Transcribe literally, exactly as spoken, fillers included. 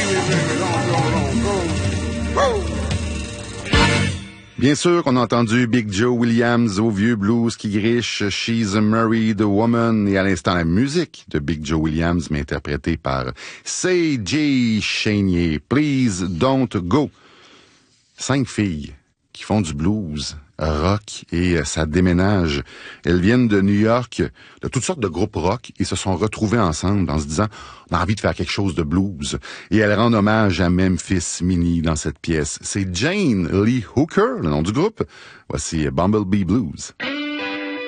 Bien sûr qu'on a entendu Big Joe Williams au vieux blues qui griche She's a Married Woman et à l'instant la musique de Big Joe Williams mais interprétée par C J Chenier. Please Don't Go. Cinq filles qui font du blues, rock et euh, ça déménage. Elles viennent de New York, de toutes sortes de groupes rock et se sont retrouvées ensemble en se disant on a envie de faire quelque chose de blues. Et elles rendent hommage à Memphis Minnie dans cette pièce. C'est Jane Lee Hooker, le nom du groupe. Voici Bumblebee Blues.